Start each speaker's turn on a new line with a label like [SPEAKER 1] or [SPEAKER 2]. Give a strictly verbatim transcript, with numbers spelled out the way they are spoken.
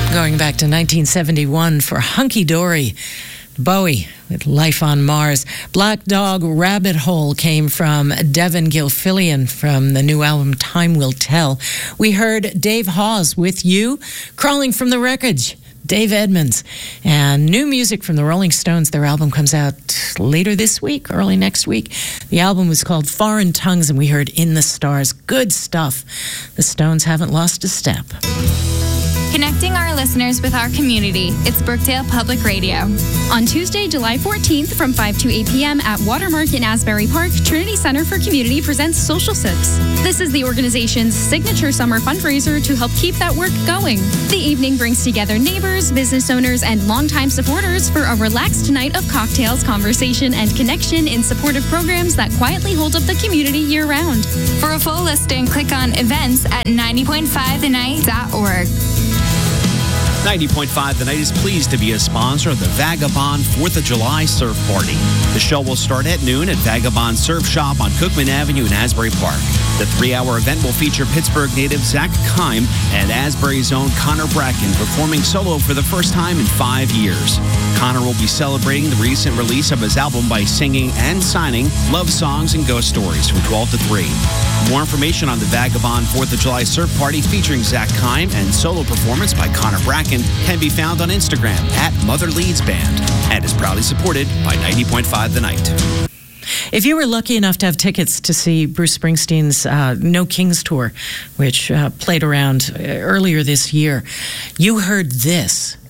[SPEAKER 1] Going back to nineteen seventy-one for Hunky Dory. Bowie with Life on Mars. Black Dog Rabbit Hole came from Devin Gilfillian from the new album Time Will Tell. We heard Dave Hawes with You, Crawling from the Wreckage. Dave Edmunds. And new music from the Rolling Stones. Their album comes out later this week, early next week. The album was called Foreign Tongues, and we heard In the Stars. Good stuff. The Stones haven't lost a step.
[SPEAKER 2] Connecting our listeners with our community, it's Brookdale Public Radio.
[SPEAKER 3] On Tuesday, July fourteenth from five to eight p.m. at Watermark in Asbury Park, Trinity Center for Community presents Social Sips. This is the organization's signature summer fundraiser to help keep that work going. The evening brings together neighbors, business owners, and longtime supporters for a relaxed night of cocktails, conversation, and connection in support of programs that quietly hold up the community year-round.
[SPEAKER 2] For a full listing, click on events at ninety point five the night dot org.
[SPEAKER 4] ninety point five The Night is pleased to be a sponsor of the Vagabond fourth of July Surf Party. The show will start at noon at Vagabond Surf Shop on Cookman Avenue in Asbury Park. The three-hour event will feature Pittsburgh native Zach Kime and Asbury's own Connor Bracken performing solo for the first time in five years. Connor will be celebrating the recent release of his album by singing and signing love songs and ghost stories from twelve to three. More information on the Vagabond fourth of July Surf Party featuring Zach Kime and solo performance by Connor Bracken can be found on Instagram at Mother Leeds Band and is proudly supported by ninety point five The Night.
[SPEAKER 1] If you were lucky enough to have tickets to see Bruce Springsteen's uh, No Kings Tour, which uh, played around earlier this year, you heard this